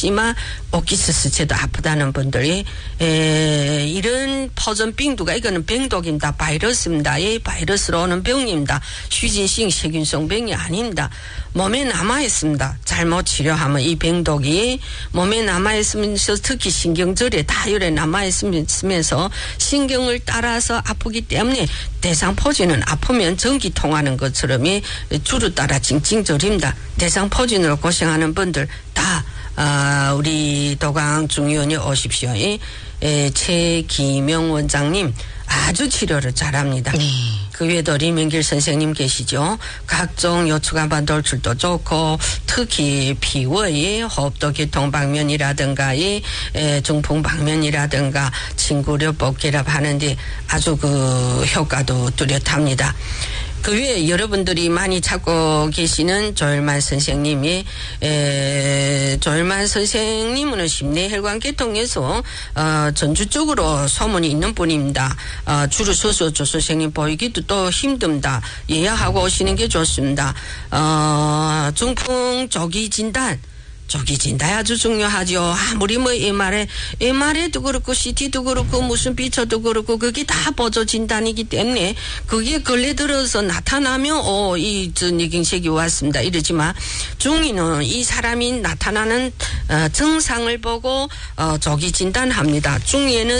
있지만 오키스스체도 아프다는 분들이 이런 퍼전病毒가 이거는 병독입니다. 바이러스입니다. 이 바이러스로 오는 병입니다. 휴진성 세균성 병이 아닙니다. 몸에 남아있습니다. 잘못 치료하면 이 병독이 몸에 남아있으면서 특히 신경절에 다혈에 남아있으면서 신경을 따라서 아프기 때문에 대상포진은 아프면 전기 통하는 것처럼 줄을 따라 징징저립니다. 대상포진으로 고생하는 분들 다 우리 도강중의원에 오십시오. 최기명 원장님 아주 치료를 잘합니다. 네. 그 외에도 리명길 선생님 계시죠. 각종 요추간반 돌출도 좋고 특히 피부의 호흡도 교통 방면이라든가 중풍 방면이라든가 친구력 복결합 하는데 아주 그 효과도 뚜렷합니다. 그 외에 여러분들이 많이 찾고 계시는 조혈만 선생님이 조혈만 선생님은 심내혈관계통에서 전주 쪽으로 소문이 있는 분입니다. 줄을 서서 조 선생님 보이기도 또 힘듭니다. 예약하고 오시는 게 좋습니다. 중풍 조기 진단 아주 중요하죠. 아무리 뭐 MR에도 그렇고 CT도 그렇고 무슨 비처도 그렇고 그게 다 보조 진단이기 때문에 그게 걸레들어서 나타나면 이 뇌경색이 왔습니다. 이러지만 중이는 이 사람이 나타나는 증상을 보고 조기 진단합니다. 중에는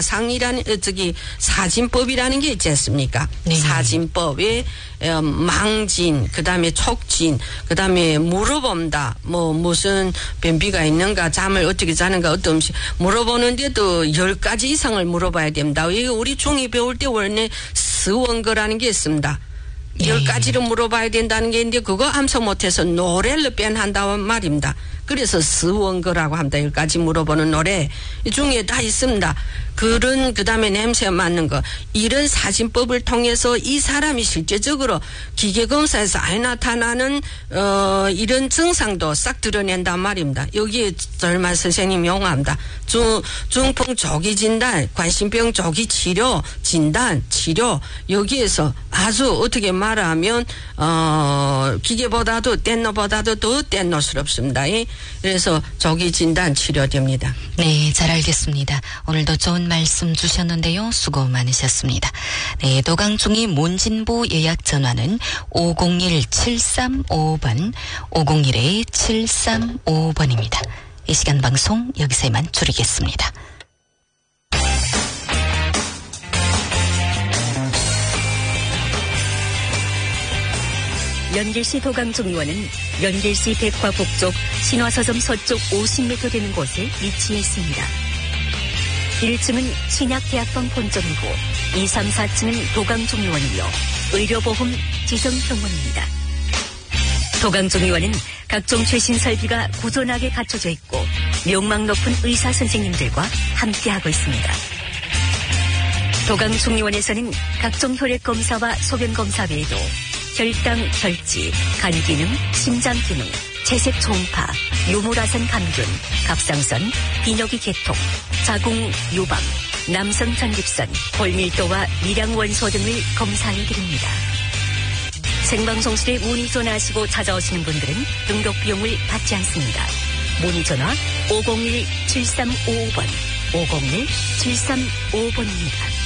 사진법이라는 게 있지 않습니까? 네. 사진법에 망진, 그 다음에 촉진, 그 다음에 물어봅니다. 무슨 변비가 있는가, 잠을 어떻게 자는가, 어떤 음식 물어보는데도 10가지 이상을 물어봐야 됩니다. 이거 우리 중이 배울 때 원래 스원거라는 게 있습니다. 10가지를 물어봐야 된다는 게 있는데 그거 암송 못해서 노래를 뺀한다는 말입니다. 그래서 스원거라고 합니다. 10가지 물어보는 노래 이 중에 다 있습니다. 그 다음에 냄새 맡는 거 이런 사진법을 통해서 이 사람이 실제적으로 기계검사에서 안 나타나는 이런 증상도 싹 드러낸단 말입니다. 여기에 절만 선생님 용어합니다. 중풍 조기 진단, 관심병 조기 치료, 진단, 치료 여기에서 아주 어떻게 말하면 기계보다도 뗏노보다도 더 뗏노스럽습니다. 그래서 조기 진단 치료됩니다. 네, 잘 알겠습니다. 오늘도 좋은 말씀 주셨는데요. 수고 많으셨습니다. 네, 도강중의 문진보 예약 전화는 501-735번, 501-735번입니다. 이 시간 방송 여기서 이만 줄이겠습니다. 연길시 도강중의원은 연길시 백화북쪽 신화서점 서쪽 50m 되는 곳에 위치해 있습니다. 1층은 신약대학병 본점이고 2, 3, 4층은 도강중의원이며 의료보험 지성병원입니다. 도강중의원은 각종 최신 설비가 구존하게 갖춰져 있고 명망 높은 의사 선생님들과 함께하고 있습니다. 도강중의원에서는 각종 혈액검사와 소변검사 외에도 혈당, 혈지, 간기능, 심장기능, 채색 초음파, 요물화산 감균, 갑상선, 비뇨기 계통, 자궁 유방, 남성 전립선, 골밀도와 미량 원소 등을 검사해 드립니다. 생방송실에 문의 전화하시고 찾아오시는 분들은 등록 비용을 받지 않습니다. 문의 전화 501-7355번, 501-7355번입니다.